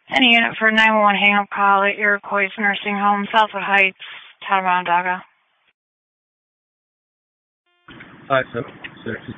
Any unit for 911 hang-up call at Iroquois Nursing Home, Southwood Heights, Town of Onondaga. Hi, sir.